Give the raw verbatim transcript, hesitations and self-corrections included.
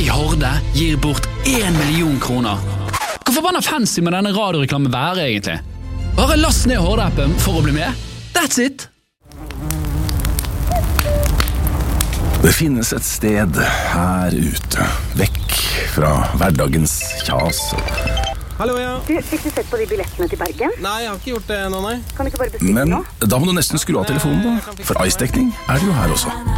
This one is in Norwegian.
i Horde gir bort en million kroner. Hvor forbannet fancy med denne radioreklamen være egentlig? Bare last ned Horde-appen for å bli med. That's it! Det finnes et sted her ute, vekk fra hverdagens kjas. Hallo, ja. Du, fikk du sett på de billettene til Bergen? Nei, jeg har ikke gjort det nå, nei. Kan du ikke bare bestille Men nå? da må du nesten skru av telefonen da, for ice-dekning er det jo her også.